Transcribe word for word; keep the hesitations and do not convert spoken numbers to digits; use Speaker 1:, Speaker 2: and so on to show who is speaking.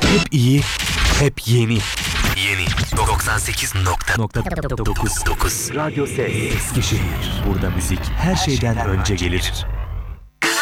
Speaker 1: Hep iyi, hep yeni.
Speaker 2: Yeni doksan sekiz nokta
Speaker 1: dokuz. Radyo Ses. Eskişehir. Burada müzik her şeyden önce gelir.